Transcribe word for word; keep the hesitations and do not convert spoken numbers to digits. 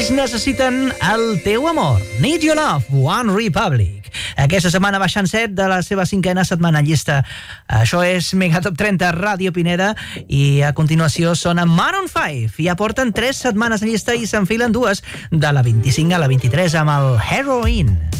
Ells necessiten el teu amor. Need Your Love, One Republic. Aquesta setmana baixant set de la seva cinquena setmana en llista. Això és Megatop trenta, Ràdio Pineda, i a continuació sona Maroon cinc. Ja porten tres setmanes en llista i s'enfilen dues, de la vint-i-cinc a la vint-i-tres, amb el Heroin.